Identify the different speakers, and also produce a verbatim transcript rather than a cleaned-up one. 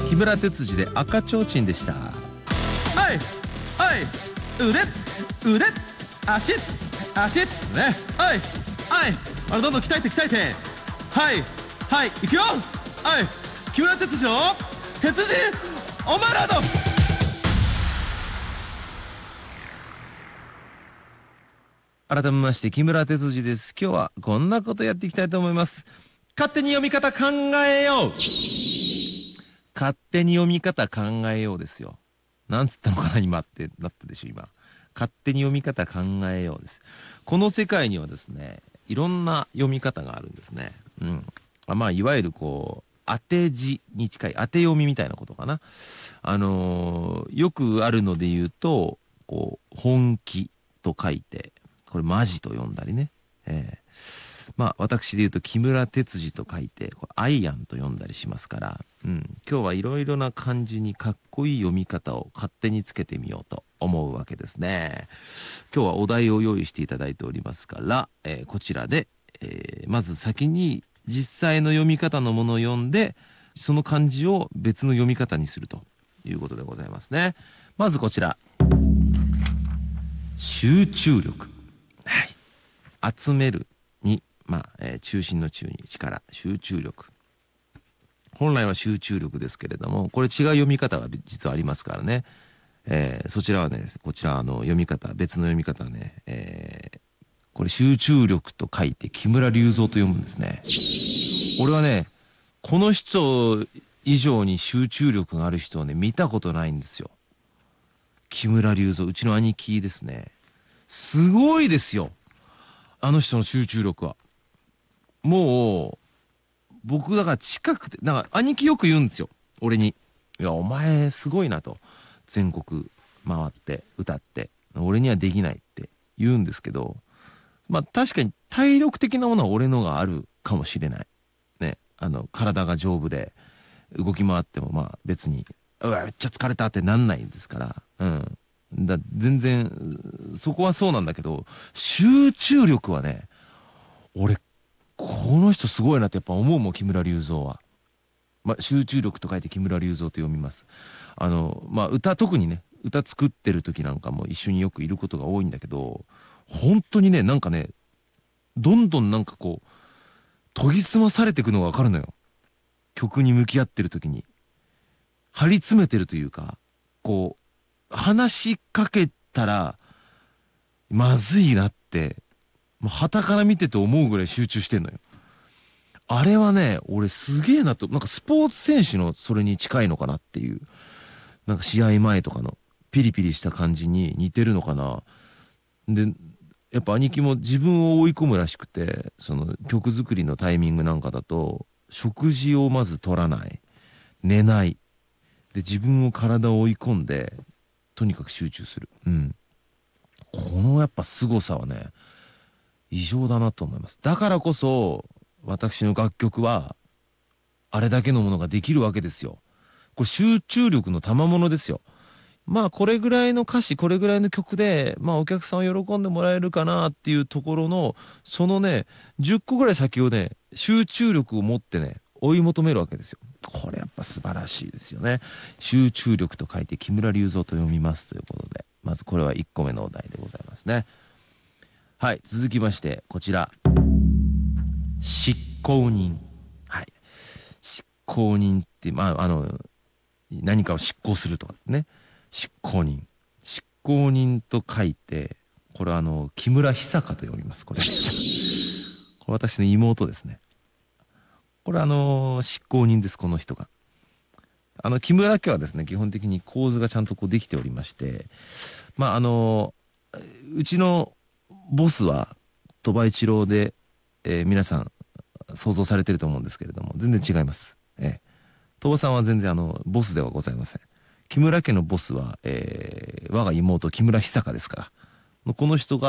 Speaker 1: 木村哲司で赤ちょうちんでした。はいはい腕腕足足ねはいはいあれどんどん鍛えて鍛えてはいはいいくよはい木村哲司の鉄人オマラード。改めまして木村哲司です。今日はこんなことやっていきたいと思います。勝手に読み方考えよう。勝手に読み方考えようですよ。なんつったのかな今ってなったでしょ今。勝手に読み方考えようです。この世界にはですねいろんな読み方があるんですね。うんまあいわゆるこう当て字に近い当て読みみたいなことかな。あのー、よくあるので言うとこう本気と書いてこれマジと読んだりね、えー、まあ私で言うと木村哲司と書いてこれアイアンと読んだりしますから、うん、今日はいろいろな漢字にかっこいい読み方を勝手につけてみようと思うわけですね。今日はお題を用意していただいておりますから、えー、こちらで、えー、まず先に実際の読み方のものを読んでその漢字を別の読み方にするということでございますね。まずこちら集中力、はい、集めるに、まあえー、中心の中に力、集中力。本来は集中力ですけれどもこれ違う読み方が実はありますからね、えー、そちらはねこちらの読み方別の読み方はね、えー、これ集中力と書いて木村隆三と読むんですね。俺はねこの人以上に集中力がある人をね見たことないんですよ。木村隆三うちの兄貴ですね。すごいですよあの人の集中力は。もう僕だから近くてなんか兄貴よく言うんですよ俺に。いやお前すごいなと全国回って歌って俺にはできないって言うんですけどまあ確かに体力的なものは俺のがあるかもしれないね。あの体が丈夫で動き回ってもまあ別にうわめっちゃ疲れたってなんないんですから、うんだ全然そこはそうなんだけど集中力はね俺この人すごいなってやっぱ思うもん木村隆三は。まあ、集中力と書いて木村隆三と読みます。あのまあ歌特にね歌作ってる時なんかも一緒によくいることが多いんだけど本当にねなんかねどんどんなんかこう研ぎ澄まされていくのが分かるのよ。曲に向き合ってる時に張り詰めてるというかこう話しかけたらまずいなってもう傍から見てて思うぐらい集中してんのよ。あれはね俺すげえなとなんかスポーツ選手のそれに近いのかなっていうなんか試合前とかのピリピリした感じに似てるのかな。でやっぱ兄貴も自分を追い込むらしくてその曲作りのタイミングなんかだと食事をまず取らない寝ないで自分を体を追い込んでとにかく集中する、うん、このやっぱ凄さはね異常だなと思います。だからこそ私の楽曲はあれだけのものができるわけですよ。これ集中力の賜物ですよ。まあこれぐらいの歌詞これぐらいの曲でまあお客さんを喜んでもらえるかなっていうところのそのねじゅっこぐらい先をね集中力を持ってね追い求めるわけですよ。これやっぱ素晴らしいですよね。集中力と書いて木村隆三と読みますということでまずこれはいっこめのお題でございますね。はい続きましてこちら執行人。はい執行人ってまああの何かを執行するとかね執行人執行人と書いてこれはあの木村久香と読みます。これこれ私の妹ですね。これあの執行人です。この人があの木村家はですね基本的に構図がちゃんとこうできておりましてまああのうちのボスは鳥羽一郎で、えー、皆さん想像されてると思うんですけれども全然違います。えー鳥羽さんは全然あのボスではございません。木村家のボスは、えー、我が妹木村久香ですからこの人が